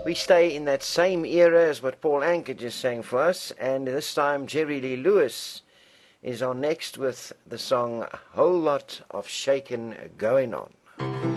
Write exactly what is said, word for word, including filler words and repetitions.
We stay in that same era as what Paul Anka just sang for us, and this time Jerry Lee Lewis is on next with the song Whole Lot of Shakin' Going On.